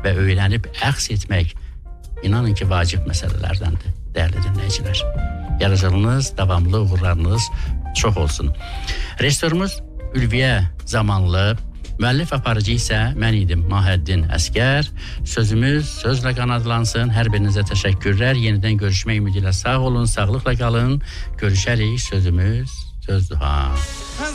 və öyrənib əks etmək, inanın ki, vacib məsələlərdəndir, dəyərli dinləyicilər. Yaradıcılığınız, davamlı uğurlarınız çox olsun. Rejissorumuz Ülviyə Zamanlı, müəllif aparıcı isə mən idim, Mahəddin Əsgər. Sözümüz sözlə qanadlansın. Hər birinizə təşəkkürlər. Yenidən görüşmək ümidi ilə sağ olun, sağlıqla qalın. Görüşərik. Sözümüz sözdür.